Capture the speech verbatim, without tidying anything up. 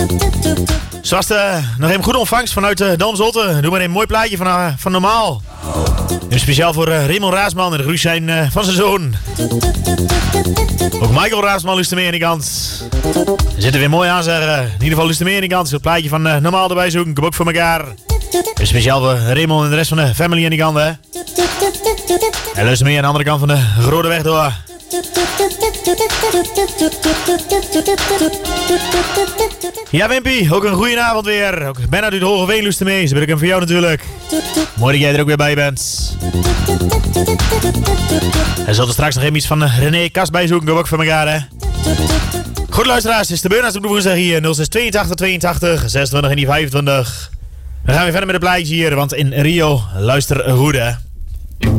Zoals de, nog even goede ontvangst vanuit uh, Damzolte. Doe maar een mooi plaatje van, uh, van Normaal. En speciaal voor uh, Raymond Raasman en de groet zijn uh, van zijn zoon. Ook Michael Raasman luistert mee aan die kant. We zitten weer mooi aan, zeg. Uh, in ieder geval luistert mee aan die kant. Zo'n plaatje van uh, Normaal erbij zoeken. Kom ook voor elkaar. En speciaal voor Raymond en de rest van de family aan die kant, hè. En luister mee aan de andere kant van de Rode Weg door. Ja, Wimpy, ook een goeie avond weer. Ook Bernard uit de Hogeveen luistert mee. Ze ben ik hem voor jou natuurlijk. Mooi dat jij er ook weer bij bent. En zult er straks nog even iets van René Kast bijzoeken. Kom ook voor elkaar, hè. Goed luisteraars, het is de Beurnaars op de woensdag hier. nul zes tweeëntachtig tweeëntachtig zesentwintig en die vijfentwintig. Dan gaan we verder met de plaatje hier, want in Rio luister goed, hè.